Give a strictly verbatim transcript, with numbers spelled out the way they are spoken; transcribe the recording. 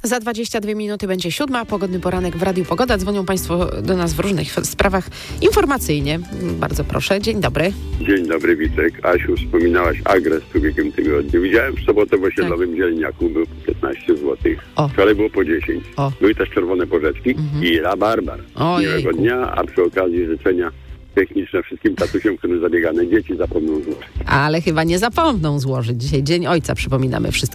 Za dwadzieścia dwie minuty będzie siódma. Pogodny poranek w Radiu Pogoda. Dzwonią Państwo do nas w różnych sprawach informacyjnie. Bardzo proszę. Dzień dobry. Dzień dobry, Witek. Asiu, wspominałaś agres w ubiegłym tygodniu. Widziałem w sobotę w osiedlowym tak. dzielniaku, był po piętnaście złotych. O. Wczoraj było po dziesięć. O. Były też czerwone porzeczki mhm. i rabarbar. Miłego dnia, a przy okazji życzenia techniczne wszystkim tatusiom, którym zabiegane dzieci zapomną złożyć. Ale chyba nie zapomną złożyć. Dzisiaj Dzień Ojca, przypominamy wszystkim.